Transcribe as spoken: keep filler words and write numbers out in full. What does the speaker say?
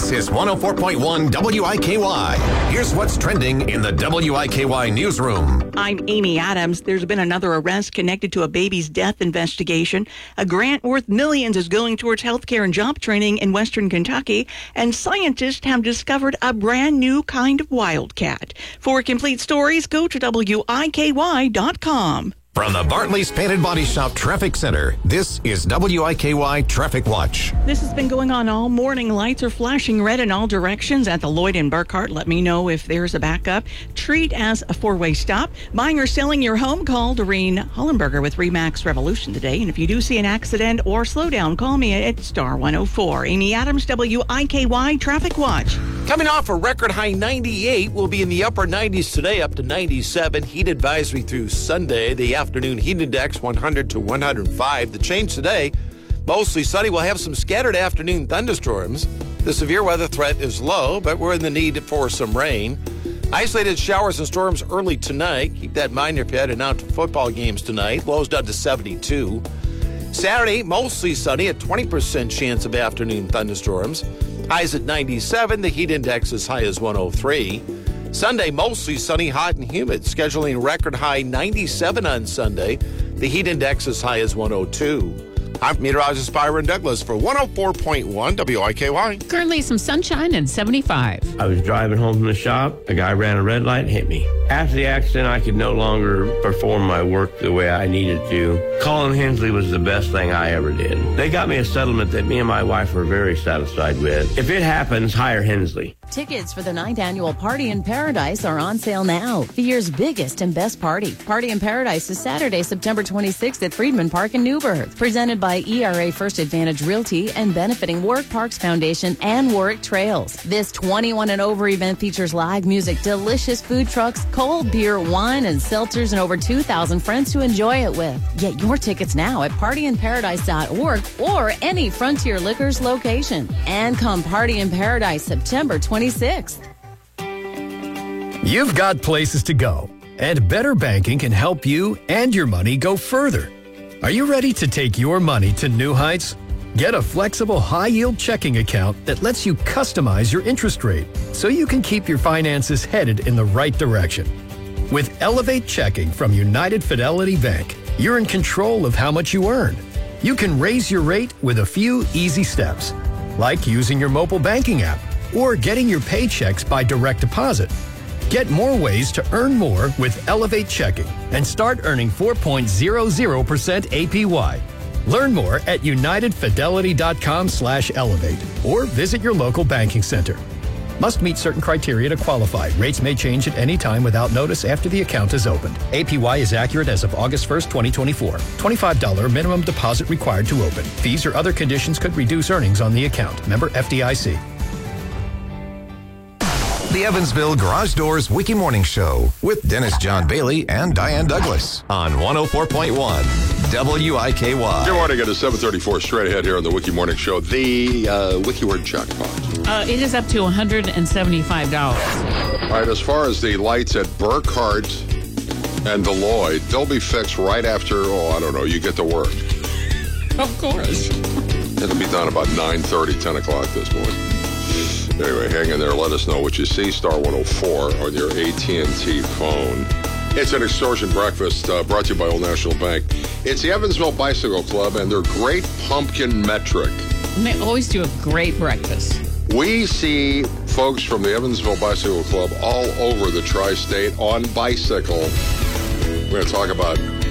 This is one oh four point one W I K Y. Here's what's trending in the W I K Y newsroom. I'm Amy Adams. There's been another arrest connected to a baby's death investigation. A grant worth millions is going towards healthcare and job training in western Kentucky, and scientists have discovered a brand new kind of wildcat. For complete stories, go to W I K Y dot com. From the Bartley's Painted Body Shop Traffic Center, this is W I K Y Traffic Watch. This has been going on all morning. Lights are flashing red in all directions at the Lloyd and Burkhart. Let me know if there's a backup. Treat as a four-way stop. Buying or selling your home, call Doreen Hollenberger with Remax Revolution today. And if you do see an accident or slowdown, call me at star one oh four. Amy Adams, W I K Y Traffic Watch. Coming off a record high ninety-eight, we'll be in the upper nineties today, up to ninety-seven. Heat advisory through Sunday. The afternoon heat index one hundred to one hundred five. The change today, mostly sunny. We'll have some scattered afternoon thunderstorms. The severe weather threat is low, but we're in the need for some rain. Isolated showers and storms early tonight. Keep that in mind if you're heading out to football games tonight. Lows down to seventy-two. Saturday, mostly sunny, a twenty percent chance of afternoon thunderstorms. Highs at ninety-seven. The heat index as high as one oh three. Sunday, mostly sunny, hot, and humid. Scheduling record high ninety-seven on Sunday. The heat index as high as one oh two. I'm meteorologist Byron Douglas for one oh four point one W I K Y. Currently some sunshine and seventy-five. I was driving home from the shop. A guy ran a red light and hit me. After the accident, I could no longer perform my work the way I needed to. Calling Hensley was the best thing I ever did. They got me a settlement that me and my wife were very satisfied with. If it happens, hire Hensley. Tickets for the ninth annual Party in Paradise are on sale now. The year's biggest and best party. Party in Paradise is Saturday, September twenty-sixth at Friedman Park in Newburgh. Presented by E R A First Advantage Realty and benefiting Warwick Parks Foundation and Warwick Trails. This twenty-one and over event features live music, delicious food trucks, cold beer, wine, and seltzers, and over two thousand friends to enjoy it with. Get your tickets now at party in paradise dot org or any Frontier Liquors location. And come Party in Paradise September twenty-sixth. You've got places to go, and Better Banking can help you and your money go further. Are you ready to take your money to new heights? Get a flexible high-yield checking account that lets you customize your interest rate so you can keep your finances headed in the right direction. With Elevate Checking from United Fidelity Bank, you're in control of how much you earn. You can raise your rate with a few easy steps, like using your mobile banking app or getting your paychecks by direct deposit. Get more ways to earn more with Elevate Checking and start earning four point zero zero percent A P Y. Learn more at united fidelity dot com slash elevate or visit your local banking center. Must meet certain criteria to qualify. Rates may change at any time without notice after the account is opened. A P Y is accurate as of August first, twenty twenty-four. twenty-five dollars minimum deposit required to open. Fees or other conditions could reduce earnings on the account. Member F D I C. The Evansville Garage Doors Wiki Morning Show with Dennis John Bailey and Diane Douglas on one oh four point one W I K Y. Good morning. It is seven thirty-four straight ahead here on the Wiki Morning Show. The uh, Wiki Word jackpot. Uh, it is up to one hundred seventy-five dollars. All right, as far as the lights at Burkhart and the Lloyd, they'll be fixed right after, oh, I don't know, you get to work. Of course. It'll be done about nine thirty, ten o'clock this morning. Anyway, hang in there. Let us know what you see. Star one oh four on your A T and T phone. It's an extortion breakfast uh, brought to you by Old National Bank. It's the Evansville Bicycle Club and their Great Pumpkin Metric. And they always do a great breakfast. We see folks from the Evansville Bicycle Club all over the tri-state on bicycle. We're going to talk about